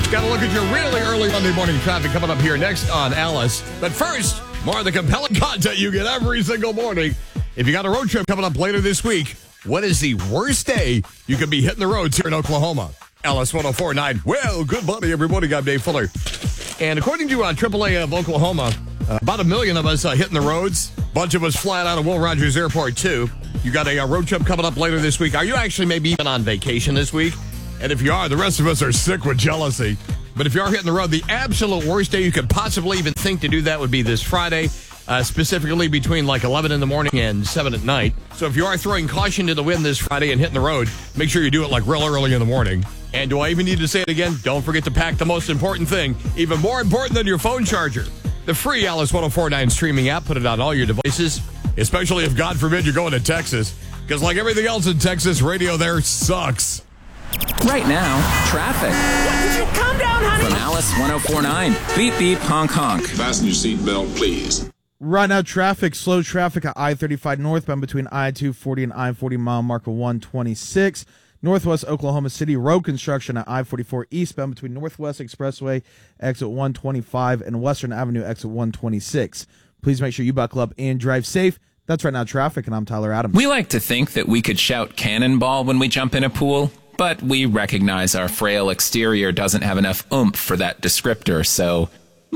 Got to look at your really early Monday morning traffic coming up here next on Alice. But first, more of the compelling content you get every single morning. If you got a road trip coming up later this week, what is the worst day you could be hitting the roads here in Oklahoma? Alice 104.9. Well, good morning, everybody. I'm Dave Fuller. And according to AAA of Oklahoma, about 1 million of us hitting the roads. A bunch of us flying out of Will Rogers Airport, too. You got a road trip coming up later this week. Are you actually maybe even on vacation this week? And if you are, the rest of us are sick with jealousy. But if you are hitting the road, the absolute worst day you could possibly even think to do that would be this Friday, specifically between like 11 in the morning and 7 at night. So if you are throwing caution to the wind this Friday and hitting the road, make sure you do it like real early in the morning. And do I even need to say it again? Don't forget to pack the most important thing, even more important than your phone charger. The free Alice 104.9 streaming app. Put it on all your devices, especially if, God forbid, you're going to Texas. Because like everything else in Texas, radio there sucks. Right now, traffic. What? Did you calm down, honey? From Alice 104.9. Beep, beep, honk, honk. Fasten your seatbelt, please. Right now, slow traffic at I-35 northbound between I-240 and I-40 mile marker 126. Northwest Oklahoma City road construction at I-44 eastbound between Northwest Expressway exit 125 and Western Avenue exit 126. Please make sure you buckle up and drive safe. That's Right Now Traffic, and I'm Tyler Adams. We like to think that we could shout cannonball when we jump in a pool, but we recognize our frail exterior doesn't have enough oomph for that descriptor, so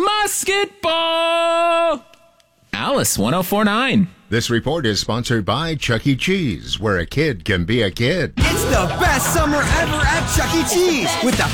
musketball! Alice 104.9. This report is sponsored by Chuck E. Cheese, where a kid can be a kid. It's the best summer ever at Chuck E. Cheese with the...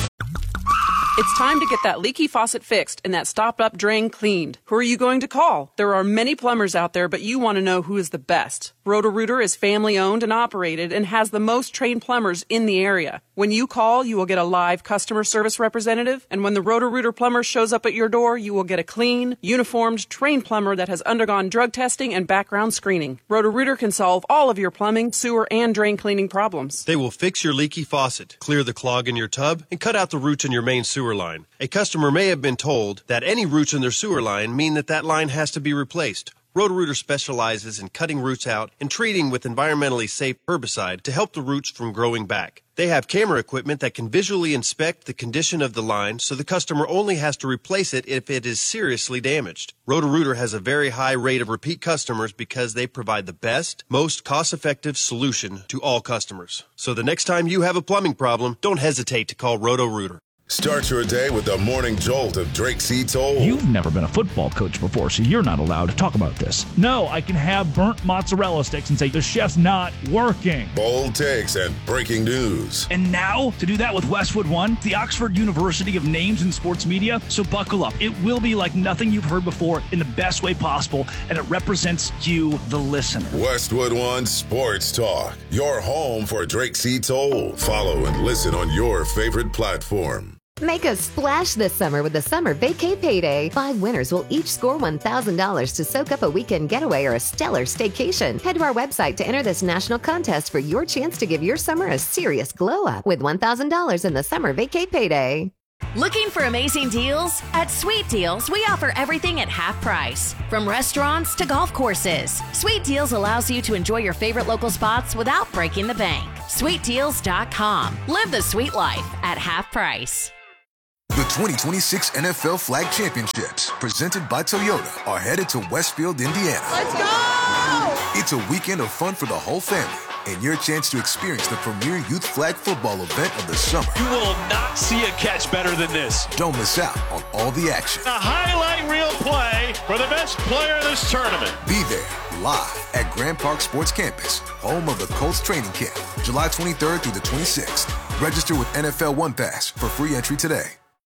It's time to get that leaky faucet fixed and that stopped-up drain cleaned. Who are you going to call? There are many plumbers out there, but you want to know who is the best. Roto-Rooter is family-owned and operated and has the most trained plumbers in the area. When you call, you will get a live customer service representative, and when the Roto-Rooter plumber shows up at your door, you will get a clean, uniformed, trained plumber that has undergone drug testing and background screening. Roto-Rooter can solve all of your plumbing, sewer, and drain cleaning problems. They will fix your leaky faucet, clear the clog in your tub, and cut out the roots in your main sewer line. A customer may have been told that any roots in their sewer line mean that line has to be replaced. Roto-Rooter specializes in cutting roots out and treating with environmentally safe herbicide to help the roots from growing back. They have camera equipment that can visually inspect the condition of the line, so the customer only has to replace it if it is seriously damaged. Roto-Rooter has a very high rate of repeat customers because they provide the best, most cost-effective solution to all customers. So the next time you have a plumbing problem, don't hesitate to call Roto-Rooter. Start your day with the morning jolt of Drake C. Toll. You've never been a football coach before, so you're not allowed to talk about this. No, I can have burnt mozzarella sticks and say the chef's not working. Bold takes and breaking news. And now, to do that with Westwood One, the Oxford University of Names in Sports Media. So buckle up. It will be like nothing you've heard before in the best way possible, and it represents you, the listener. Westwood One Sports Talk, your home for Drake C. Toll. Follow and listen on your favorite platform. Make a splash this summer with the Summer Vacay Payday. 5 winners will each score $1,000 to soak up a weekend getaway or a stellar staycation. Head to our website to enter this national contest for your chance to give your summer a serious glow-up with $1,000 in the Summer Vacay Payday. Looking for amazing deals? At Sweet Deals, we offer everything at half price. From restaurants to golf courses, Sweet Deals allows you to enjoy your favorite local spots without breaking the bank. SweetDeals.com. Live the sweet life at half price. The 2026 NFL Flag Championships, presented by Toyota, are headed to Westfield, Indiana. Let's go! It's a weekend of fun for the whole family and your chance to experience the premier youth flag football event of the summer. You will not see a catch better than this. Don't miss out on all the action. A highlight reel play for the best player of this tournament. Be there live at Grand Park Sports Campus, home of the Colts training camp, July 23rd through the 26th. Register with NFL One Pass for free entry today.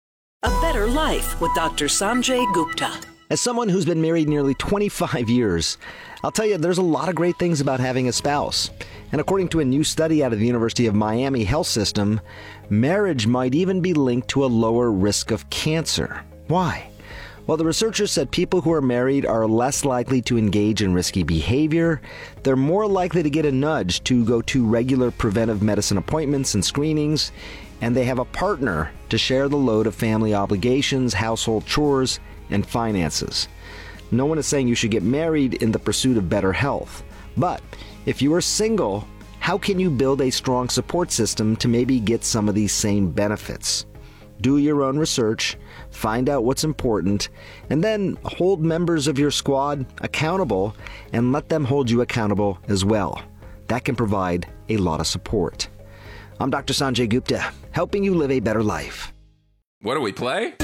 A better life with Dr. Sanjay Gupta. As someone who's been married nearly 25 years, I'll tell you there's a lot of great things about having a spouse. And according to a new study out of the University of Miami Health System, marriage might even be linked to a lower risk of cancer. Why? Well, the researchers said people who are married are less likely to engage in risky behavior. They're more likely to get a nudge to go to regular preventive medicine appointments and screenings. And they have a partner to share the load of family obligations, household chores, and finances. No one is saying you should get married in the pursuit of better health. But if you are single, how can you build a strong support system to maybe get some of these same benefits? do your own research, find out what's important, and then hold members of your squad accountable and let them hold you accountable as well. That can provide a lot of support. I'm Dr. Sanjay Gupta, helping you live a better life. What do we play?